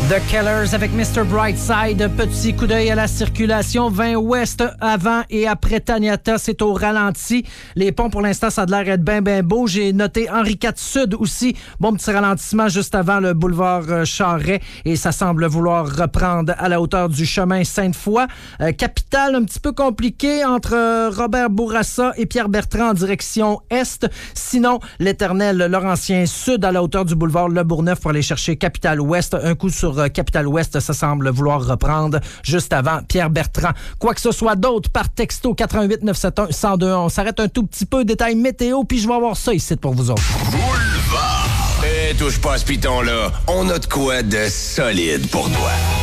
The Killers avec Mr. Brightside. Petit coup d'œil à la circulation. 20 ouest avant et après Taniata, c'est au ralenti. Les ponts, pour l'instant, ça a l'air d'être bien beau. J'ai noté Henri IV Sud aussi. Bon petit ralentissement juste avant le boulevard Charret. Et ça semble vouloir reprendre à la hauteur du chemin Sainte-Foy. Capitale un petit peu compliqué entre Robert Bourassa et Pierre Bertrand en direction est. Sinon, l'éternel Laurentien Sud à la hauteur du boulevard Le Bourgneuf pour aller chercher Capitale Ouest. Un coup sur Capitale Ouest, ça semble vouloir reprendre juste avant Pierre Bertrand. Quoi que ce soit d'autre, par texto 88 971 1021. On s'arrête un tout petit peu, détail météo, puis je vais avoir ça ici pour vous autres. Boulevard! Touche pas à ce piton-là. On a de quoi de solide pour toi.